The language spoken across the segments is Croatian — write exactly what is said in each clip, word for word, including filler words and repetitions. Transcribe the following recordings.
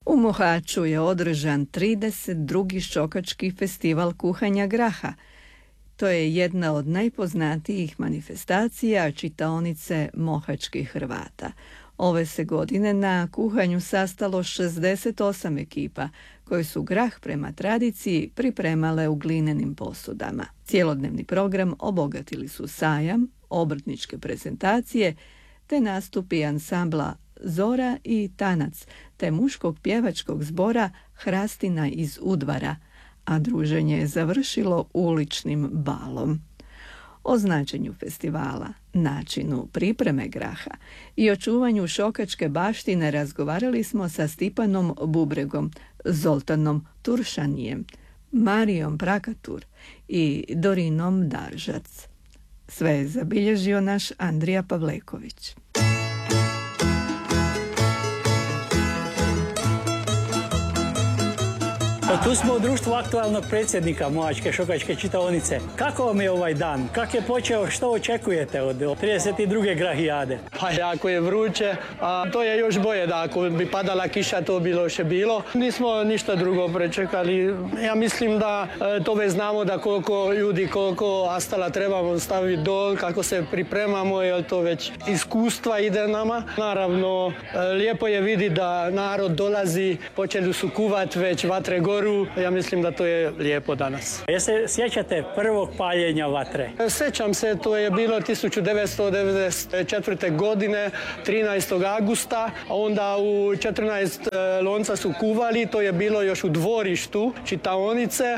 U Mohaču je održan trideset drugi šokački festival kuhanja graha. To je jedna od najpoznatijih manifestacija čitaonice mohačkih Hrvata. Ove se godine na kuhanju sastalo šezdeset osam ekipa koje su grah prema tradiciji pripremale u glinenim posudama. Cijelodnevni program obogatili su sajam, obrtničke prezentacije te nastupi ansambla Zora i Tanac te muškog pjevačkog zbora Hrastina iz Udvara, a druženje je završilo uličnim balom. O značenju festivala, načinu pripreme graha i očuvanju šokačke baštine razgovarali smo sa Stipanom Bubregom, Zoltanom Turšanijem, Marijom Prakatur i Dorinom Daržac. Sve je zabilježio naš Andrija Pavleković. Tu smo u društvu aktualnog predsjednika Mohačke šokačke čitaonice. Kako vam je ovaj dan? Kako je počeo? Što očekujete od trideset druge grahijade? Pa jako je vruće, a to je još bolje da ako bi padala kiša to bilo še bilo. Nismo ništa drugo prečekali. Ja mislim da to već znamo da koliko ljudi, koliko astala trebamo staviti dol, kako se pripremamo, jer to već iskustva ide nama. Naravno, lijepo je vidjeti da narod dolazi, počeli su kuvat već vatre goru. Ja mislim da to je lijepo danas. Je se sjećate prvog paljenja vatre? Sjećam se, to je bilo tisuću devetsto devedeset četvrte. godine, trinaestog augusta, a onda u četrnaest lonca su kuvali, to je bilo još u dvorištu čitaonice,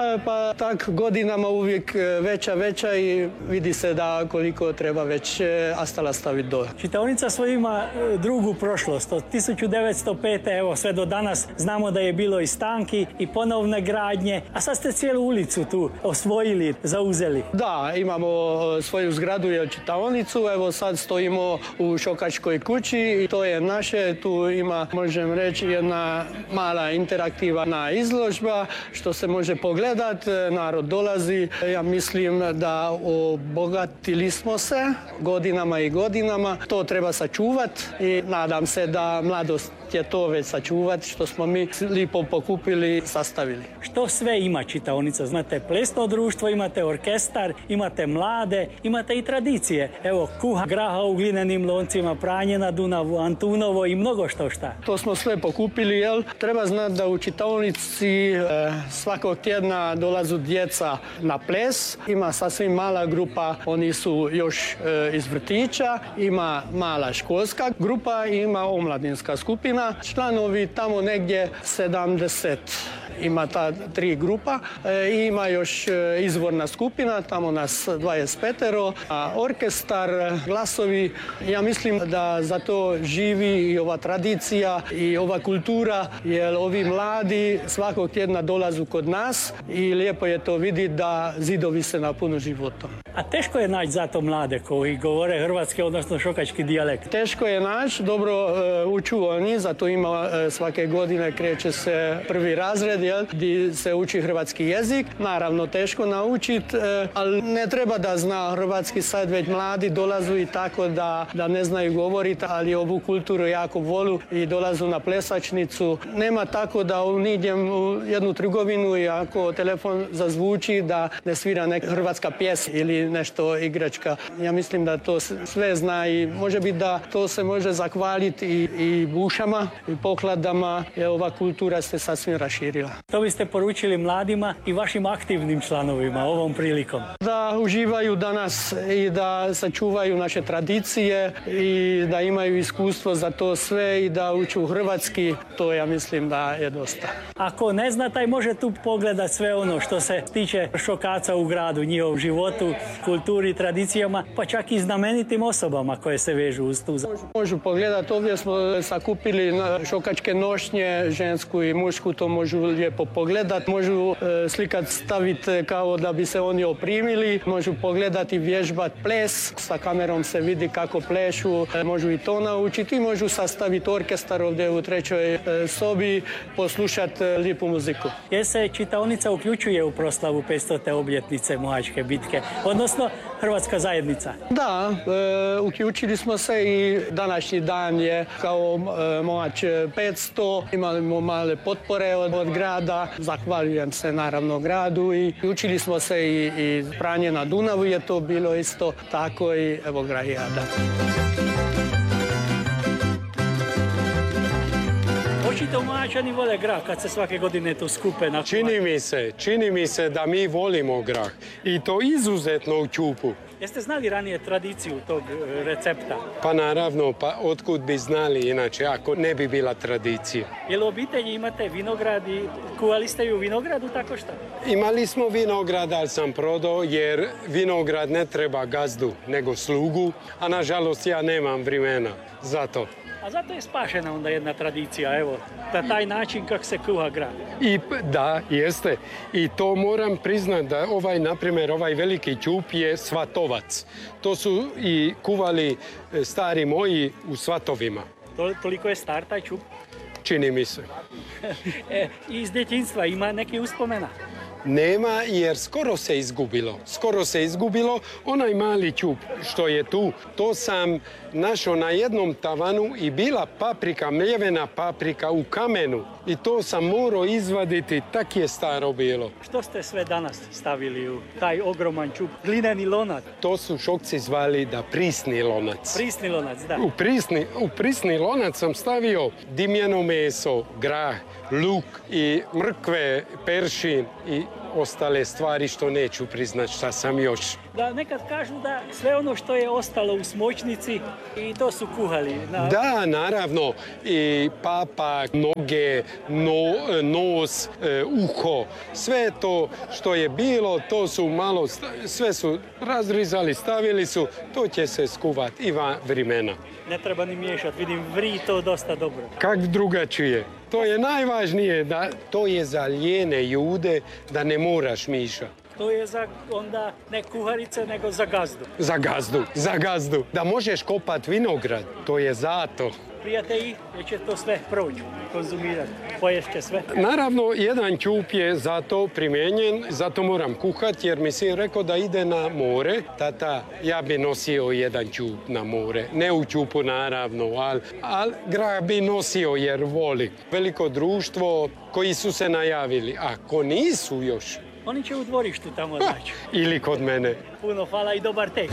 pa tak godinama uvijek veća, veća i vidi se da koliko treba već astala staviti dole. Čitaonica svoja ima drugu prošlost, od tisuću devetsto pete. evo sve do danas znamo da je bilo i stanki i ponovne gradnje, a sad ste cijelu ulicu tu osvojili, zauzeli. Da, imamo svoju zgradu i čitaonicu, evo sad stojimo u Šokačkoj kući i to je naše, tu ima, možem reći, jedna mala interaktivna izložba što se može pogledat, narod dolazi, ja mislim da obogatili smo se godinama i godinama, to treba sačuvat i nadam se da mladost je to već sačuvat što smo mi lipo pokupili, sastavili. Što sve ima čitaonica? Znate, plesno društvo, imate orkestar, imate mlade, imate i tradicije. Evo, kuha graha u glinenim loncima, pranje na Dunavu, Antunovo i mnogo što šta. To smo sve pokupili, jel? Treba znati da u čitaonici e, svakog tjedna dolazu djeca na ples. Ima sasvim mala grupa, oni su još e, iz vrtića, ima mala školska grupa i ima omladinska skupina. Članovi tamo negdje sedamdeset. Ima ta tri grupa e, i ima još e, izvorna skupina, tamo nas dvadeset pet, a orkestar, glasovi, ja mislim da za to živi i ova tradicija i ova kultura, jer ovi mladi svakog tjedna dolazu kod nas i lijepo je to vidjeti da zidovi se napunu životom. A teško je naći zato mlade koji govore hrvatski, odnosno šokački dijalekt? Teško je naći, dobro e, uču oni, zato ima e, svake godine kreće se prvi razred, jel, gdje se uči hrvatski jezik. Naravno, teško naučiti, e, ali ne treba da zna hrvatski sad, već mladi dolazu i tako da, da ne znaju govoriti, ali ovu kulturu jako volu i dolazu na plesačnicu. Nema tako da idem u jednu trgovinu i ako telefon zazvuči da ne svira neka hrvatska pjesma ili nešto igračka. Ja mislim da to sve zna i može biti da to se može zahvaliti i, i bušama i pokladama, jer ova kultura se sasvim raširila. To biste poručili mladima i vašim aktivnim članovima ovom prilikom? Da uživaju danas i da sačuvaju naše tradicije i da imaju iskustvo za to sve i da uču hrvatski, to ja mislim da je dosta. Ako ne zna, taj može tu pogledat sve ono što se tiče šokaca u gradu, njihovom životu, kulturi, tradicijama, pa čak i znamenitim osobama koje se vežu uz tu. Možu pogledati, ovdje smo sakupili šokačke nošnje, žensku i mušku, to možu lijepo pogledati. Možu e, slikat staviti kao da bi se oni oprimili, možu pogledati, vježbati ples, sa kamerom se vidi kako plešu, e, možu i to naučiti, možu sastaviti orkestar ovdje u trećoj e, sobi, poslušati e, lijepu muziku. Jer se čitaonica uključuje u proslavu petstote obljetnice Mohačke bitke, odnosno odnosno hrvatska zajednica. Da, e, uključili smo se i današnji dan je kao e, Mohač petsto. Imali smo male potpore od, od grada. Zahvaljujem se naravno gradu i uključili smo se i, i pranje na Dunavu je to bilo isto tako i evo grajada. Očito Mohačani vole grah kad se svake godine tu skupe na... Čini mi se, čini mi se da mi volimo grah i to izuzetno u ćupu. Jeste znali ranije tradiciju tog recepta? Pa naravno, pa otkud bi znali inače ako ne bi bila tradicija. Jel u obitelji imate vinograd i kuvali ste ju u vinogradu tako što? Imali smo vinograd, ali sam prodao jer vinograd ne treba gazdu nego slugu, a nažalost ja nemam vremena za to. A zato je spašena onda jedna tradicija, evo, na taj način kako se kuha grah. I da, jeste. I to moram priznati da ovaj, na primjer, ovaj veliki ćup je svatovac. To su i kuvali stari moji u svatovima. To, toliko je star taj ćup? Čini mi se. E, iz djetinjstva ima neki uspomena? Nema jer skoro se izgubilo. Skoro se izgubilo. Onaj mali ćup što je tu, to sam našao na jednom tavanu i bila paprika, mljevena paprika u kamenu. I to sam morao izvaditi, tak je staro bilo. Što ste sve danas stavili u taj ogroman ćup? Glineni lonac? To su Šokci zvali da prisni lonac. Prisni lonac, da. U prisni, u prisni lonac sam stavio dimljeno meso, grah, luk i mrkve, peršin i ostale stvari što neću priznat šta sam još. Da, nekad kažu da sve ono što je ostalo u smočnici i to su kuhali. Na... Da, naravno. I papak, noge, no, nos, e, uho. Sve to što je bilo, to su malo, sve su razrizali, stavili su. To će se skuvati i van vremena. Ne treba ni miješati, vidim vri to dosta dobro. Kak drugačije. To je najvažnije, da to je za lijene ljude da ne moraš mišati. To je za onda ne kuharice, nego za gazdu. Za gazdu, za gazdu. Da možeš kopati vinograd, to je zato. Prijatelji, jer će to sve proći, konzumirati, poješće sve. Naravno, jedan ćup je zato primijenjen, zato moram kuhati, jer mi si rekao da ide na more. Tata, ja bi nosio jedan ćup na more. Ne u ćupu, naravno, ali al, grah bi nosio jer voli. Veliko društvo koji su se najavili, ako nisu još... Oni će u dvorištu tamo naći. Ili kod mene. Puno hvala i dobar tek.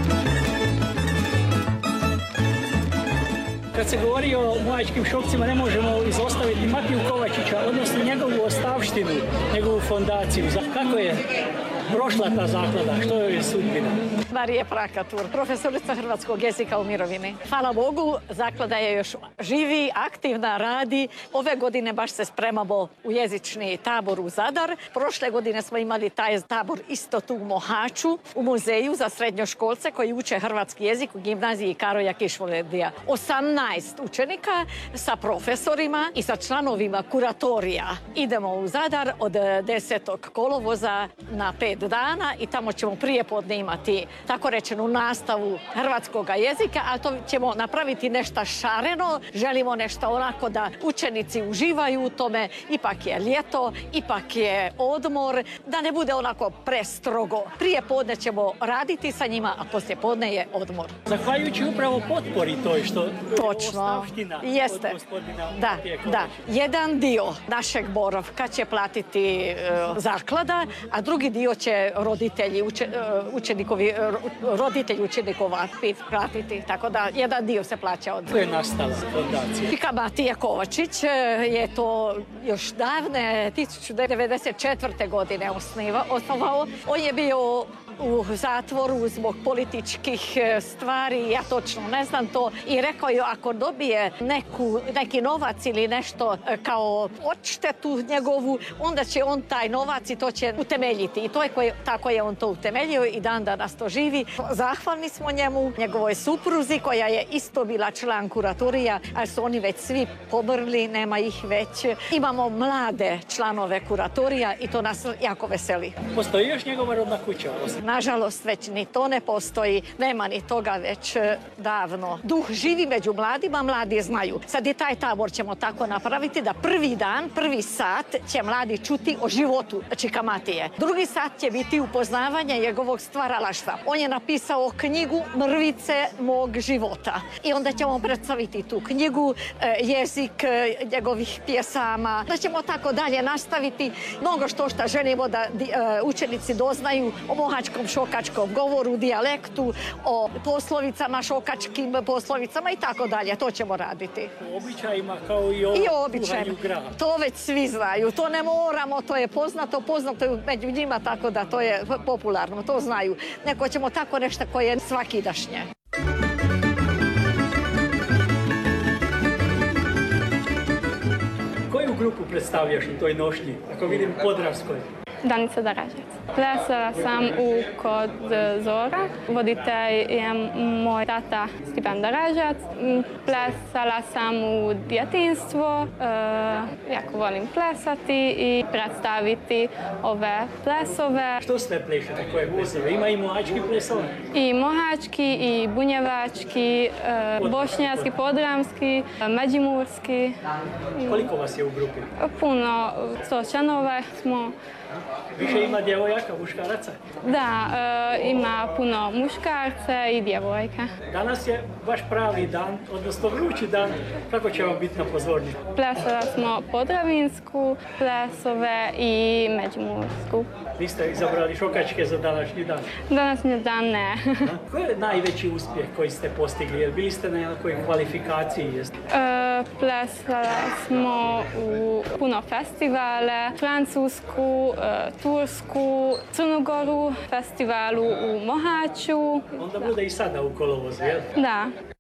Kad se govori o mohačkim Šokcima, ne možemo izostaviti Matiju Kovačića, odnosno njegovu ostavštinu, njegovu fondaciju. Kako je prošla ta zaklada? Što je sudbina? Marija Prakatur, profesorica hrvatskog jezika u mirovini. Hvala Bogu, zaklada je još živi, aktivna, radi. Ove godine baš se spremamo u jezični tabor u Zadar. Prošle godine smo imali taj tabor isto tu u Mohaču, u muzeju za srednjoškolce koji uče hrvatski jezik u gimnaziji Karoja Kišvoledija. osamnaest učenika sa profesorima i sa članovima kuratorija. Idemo u Zadar od desetog kolovoza na pet dana i tamo ćemo prijepodne imati tako rečenu nastavu hrvatskog jezika, a to ćemo napraviti nešto šareno. Želimo nešto onako da učenici uživaju u tome. Ipak je ljeto, ipak je odmor, da ne bude onako prestrogo. Prije podne ćemo raditi sa njima, a poslije podne je odmor. Zahvaljujući upravo potpori toj što Točno. ostavština Jeste. od gospodina Da, Matije da. Kovačića. Jedan dio našeg boravka će platiti e, zaklada, a drugi dio će roditelji, uče, e, učenikovi, e, roditelji učenikova platiti. Tako da jedan dio se plaća od... Kako je nastala fondacija? Pika Matije Kovačić je to još davne tisuću devetsto devedeset četvrte. godine osniva, osnovao. On je bio u zatvoru zbog političkih stvari, ja točno ne znam to, i rekao je ako dobije neku, neki novac ili nešto kao odštetu njegovu, onda će on taj novac i to će utemeljiti. I to je koje, tako je on to utemeljio i dan danas to živi. Zahvalni smo njemu, njegovoj supruzi koja je isto bila član kuratorija, ali su oni već svi pomrli, nema ih već. Imamo mlade članove kuratorija i to nas jako veseli. Postoji još njegova rodna kuća? nažalost, već ni to ne postoji, nema ni toga već davno. Duh živi među mladima, mladi znaju. Sad i taj tabor ćemo tako napraviti da prvi dan, prvi sat će mladi čuti o životu Čikamatije. Drugi sat će biti upoznavanje njegovog stvaralaštva. On je napisao knjigu Mrvice mog života. I onda ćemo predstaviti tu knjigu, jezik njegovih pjesama. Da ćemo tako dalje nastaviti mnogo što što želimo da učenici doznaju o mohačkom šokačkom govoru, dijalektu, o poslovicama, šokačkim poslovicama i tako dalje. To ćemo raditi. O običajima kao i o, I o običajima. To već svi znaju. To ne moramo, to je poznato, poznato je među njima, tako da to je popularno, to znaju. Neko ćemo tako nešto koje je svakidašnje. Koju grupu predstavljaš u toj nošnji, ako vidim Podravskoj? Danica Daražac. Plesala sam u Kod Zora. Voditelj je moj tata Stipan Daražac. Plesala sam u djetinjstvo. E, jako volim plesati i predstaviti ove plesove. Što sve plešete, koje plesove? Ima i mohački plesove? I mohački, i bunjevački, e, bošnjački, podramski, međimurski. Koliko vas je u grupi? Puno, sto članova smo. Više ima djevojaka, muškaraca? Da, e, ima puno muškarce i djevojke. Danas je baš pravi dan, odnosno vrući dan. Kako će vam biti na pozornici? Plesala smo podravinsku plesove i međimursku. Vi ste izabrali šokačke za današnji dan? Današnji dan ne. Koji je najveći uspjeh koji ste postigli? Bili ste na nekoj kvalifikaciji? E, plesala smo u puno festivale, Francusku, e, Tursku, Crnu Goru, festivalu u Mohaču. Onda bude i sada u kolovozu, jel? Da.